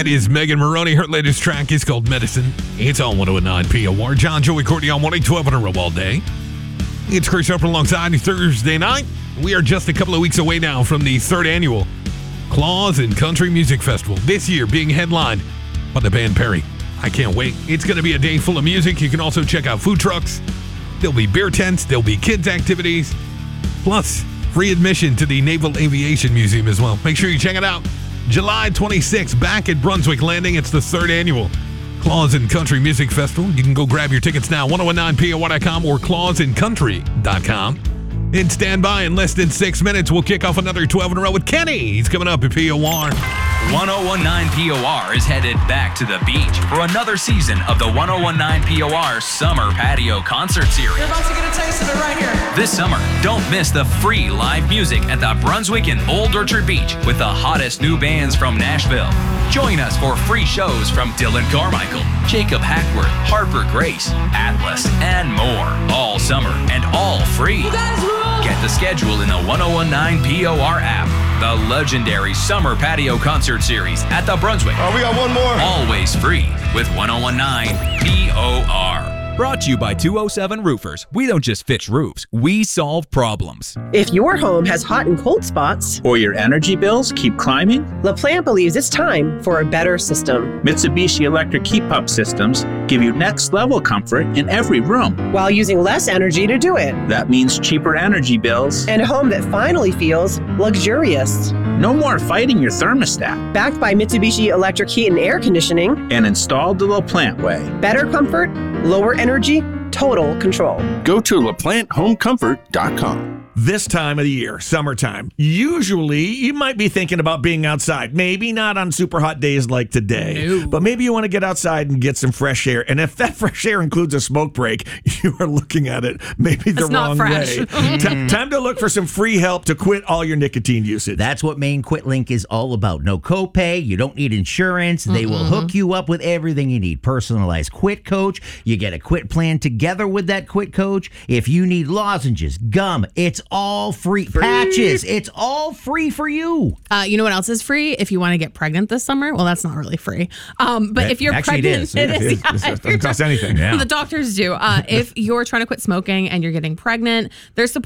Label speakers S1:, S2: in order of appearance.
S1: That is Megan Maroney. Her latest track is called Medicine. It's on 109 POR. John, Joey, Courtney on 112 on a row all day. It's Chris Harper alongside you Thursday night. We are just a couple of weeks away now from the third annual Claws and Country Music Festival. This year being headlined by the band Perry. I can't wait. It's going to be a day full of music. You can also check out food trucks. There'll be beer tents. There'll be kids' activities. Plus, free admission to the Naval Aviation Museum as well. Make sure you check it out. July 26th, back at Brunswick Landing. It's the third annual Claws and Country Music Festival. You can go grab your tickets now, 1019POR.com or clawsandcountry.com. And stand by in less than 6 minutes. We'll kick off another 12 in a row with Kenny. He's coming up at POR.
S2: 1019 POR is headed back to the beach for another season of the 1019 POR Summer Patio Concert Series.
S3: You're about to get a taste of it right here.
S2: This summer, don't miss the free live music at the Brunswick and Old Orchard Beach with the hottest new bands from Nashville. Join us for free shows from Dylan Carmichael, Jacob Hackworth, Harper Grace, Atlas, and more. All summer and all free.
S3: You guys rule!
S2: Get the schedule in the 1019 POR app. The legendary Summer Patio Concert Series at the Brunswick.
S4: We got one more.
S2: Always free with 1019 POR.
S5: Brought to you by 207 Roofers. We don't just fix roofs, we solve problems.
S6: If your home has hot and cold spots,
S7: or your energy bills keep climbing,
S6: LaPlante believes it's time for a better system.
S7: Mitsubishi Electric Heat Pump Systems give you next level comfort in every room,
S6: while using less energy to do it.
S7: That means cheaper energy bills
S6: and a home that finally feels luxurious.
S7: No more fighting your thermostat.
S6: Backed by Mitsubishi Electric Heat and Air Conditioning
S7: and installed the LaPlante way.
S6: Better comfort, lower energy, total control.
S4: Go to LaPlanteHomeComfort.com.
S8: This time of the year, summertime, usually you might be thinking about being outside. Maybe not on super hot days like today, but maybe you want to get outside and get some fresh air. And if that fresh air includes a smoke break, you are looking at it maybe the wrong way. Time to look for some free help to quit all your nicotine usage.
S9: That's what Maine QuitLink is all about. No copay. You don't need insurance. They will hook you up with everything you need. Personalized quit coach. You get a quit plan together with that quit coach. If you need lozenges, gum, it's all free. Patches, it's all free for you.
S10: You know what else is free? If you want to get pregnant this summer, well, that's not really free. But if you're pregnant,
S8: it is. It doesn't cost anything.
S10: The doctors do. If you're trying to quit smoking and you're getting pregnant, there's